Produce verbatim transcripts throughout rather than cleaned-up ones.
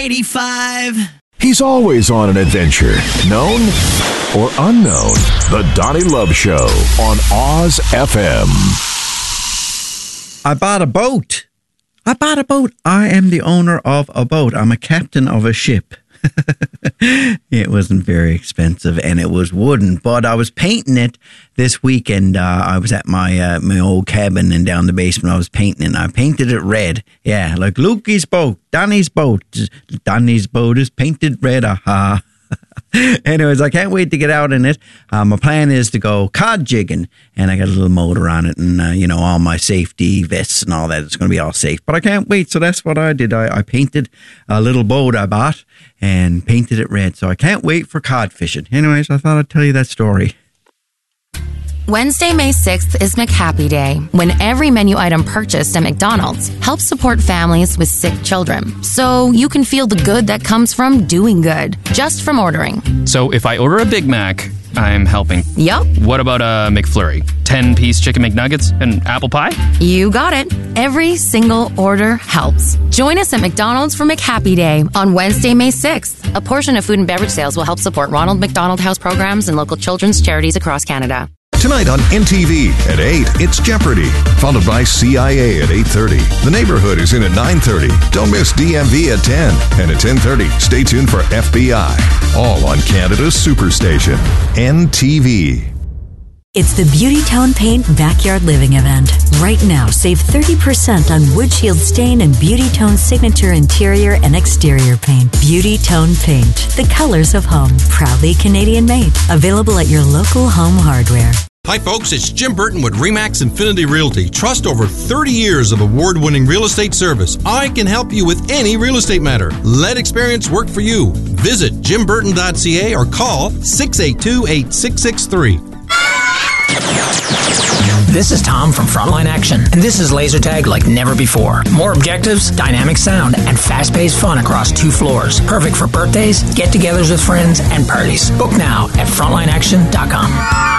eighty-five. He's always on an adventure, known or unknown. The Donnie Love Show on Oz F M. I bought a boat. I bought a boat. I am the owner of a boat. I'm a captain of a ship. It wasn't very expensive, and it was wooden, but I was painting it this weekend. Uh, I was at my uh, my old cabin and down the basement. I was painting it, and I painted it red. Yeah, like Lukey's boat, Donnie's boat. Donnie's boat is painted red. Aha. Anyways, I can't wait to get out in it. Uh, my plan is to go cod jigging, and I got a little motor on it, and uh, you know, all my safety vests and all that. It's going to be all safe, but I can't wait. So that's what I did. I, I painted a little boat I bought and painted it red. So I can't wait for cod fishing. Anyways, I thought I'd tell you that story. Wednesday, May sixth is McHappy Day, when every menu item purchased at McDonald's helps support families with sick children. So you can feel the good that comes from doing good, just from ordering. So if I order a Big Mac, I'm helping. Yup. What about a McFlurry? ten-piece chicken McNuggets and apple pie? You got it. Every single order helps. Join us at McDonald's for McHappy Day on Wednesday, May sixth. A portion of food and beverage sales will help support Ronald McDonald House programs and local children's charities across Canada. Tonight on N T V at eight, it's Jeopardy! Followed by C I A at eight thirty. The Neighborhood is in at nine thirty. Don't miss D M V at ten. And at ten thirty, stay tuned for F B I. All on Canada's Superstation, N T V. It's the Beauty Tone Paint Backyard Living event. Right now, save thirty percent on Wood Shield Stain and Beauty Tone Signature Interior and Exterior Paint. Beauty Tone Paint, the colors of home. Proudly Canadian made. Available at your local home hardware. Hi folks, it's Jim Burton with Remax Infinity Realty. Trust over thirty years of award-winning real estate service. I can help you with any real estate matter. Let experience work for you. Visit jim burton dot c a or call six eight two, eight six six three. This is Tom from Frontline Action, and this is laser tag like never before. More objectives, dynamic sound, and fast-paced fun across two floors. Perfect for birthdays, get-togethers with friends, and parties. Book now at frontline action dot com.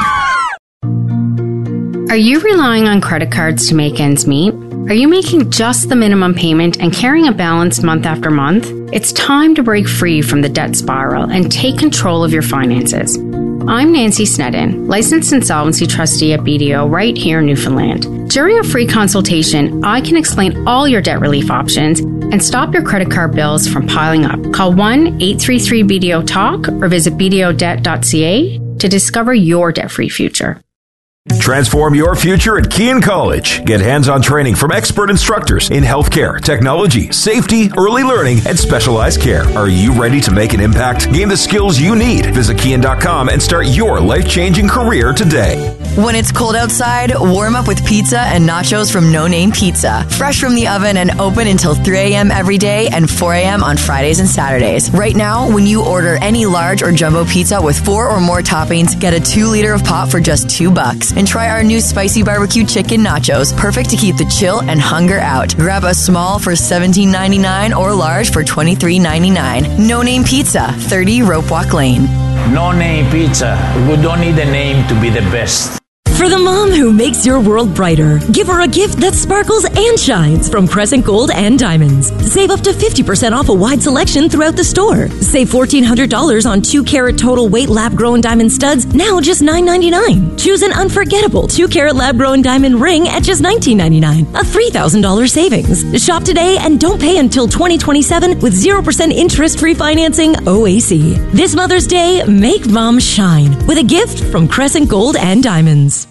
Are you relying on credit cards to make ends meet? Are you making just the minimum payment and carrying a balance month after month? It's time to break free from the debt spiral and take control of your finances. I'm Nancy Snedden, licensed insolvency trustee at B D O right here in Newfoundland. During a free consultation, I can explain all your debt relief options and stop your credit card bills from piling up. Call one eight three three B D O talk or visit b d o debt dot c a to discover your debt-free future. Transform your future at Kean College. Get hands-on training from expert instructors in healthcare, technology, safety, early learning, and specialized care. Are you ready to make an impact? Gain the skills you need. Visit Kean dot com and start your life-changing career today. When it's cold outside, warm up with pizza and nachos from No Name Pizza. Fresh from the oven and open until three a.m. every day and four a.m. on Fridays and Saturdays. Right now, when you order any large or jumbo pizza with four or more toppings, get a two liter of pop for just two bucks. And try our new spicy barbecue chicken nachos, perfect to keep the chill and hunger out. Grab a small for seventeen ninety-nine or large for twenty-three ninety-nine. No Name Pizza, thirty Rope Walk Lane. No Name Pizza. We don't need a name to be the best. For the mom who makes your world brighter, give her a gift that sparkles and shines from Crescent Gold and Diamonds. Save up to fifty percent off a wide selection throughout the store. Save fourteen hundred dollars on two carat total weight lab-grown diamond studs, now just nine ninety-nine. Choose an unforgettable two carat lab-grown diamond ring at just nineteen ninety-nine, a three thousand dollars savings. Shop today and don't pay until twenty twenty-seven with zero percent interest-free financing O A C. This Mother's Day, make mom shine with a gift from Crescent Gold and Diamonds.